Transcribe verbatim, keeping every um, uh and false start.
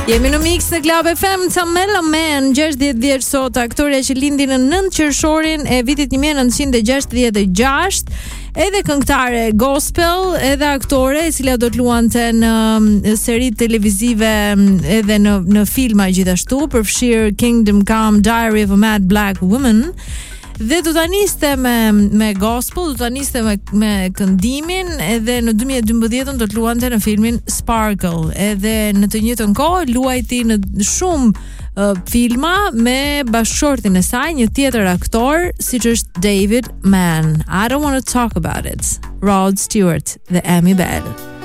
Jemi në Mix në Club F M. Tamela Man, gjashtëdhjetë vjeç sot, aktoreja që lindi në nëntë qershorin e vitit një mijë e nëntëqind e gjashtëdhjetë e gjashtë, edhe këngëtare gospel, edhe aktore e cila do të luante në seri televizive edhe në në filma gjithashtu, përfshir Kingdom Come, Diary of a Mad Black Woman. Dhe do ta niste me me gospel, do ta niste me me këndimin, edhe në dy mijë e dymbëdhjetë do të luante në filmin Sparkle, edhe në të njëjtën kohë luajti në shumë uh, filma me bashkëshortin e saj, një tjetër aktor, siç është David Mann. I don't want to talk about it. Rod Stewart dhe Amy Bell.